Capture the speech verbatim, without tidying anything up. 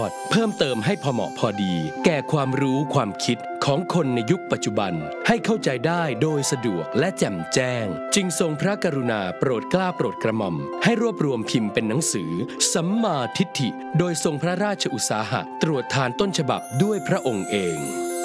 อดเพิ่มเติมให้พอเหมาะพอดีแก่ความรู้ความคิดของคนในยุคปัจจุบันให้เข้าใจได้โดยสะดวกและแจ่มแจ้งจึงทรงพระกรุณาโปรดเกล้าโปรดกระหม่อมให้รวบรวมพิมพ์เป็นหนังสือสัมมาทิฏฐิโดยทรงพระราชอุตสาหะตรวจทานต้นฉบับด้วยพระองค์เอง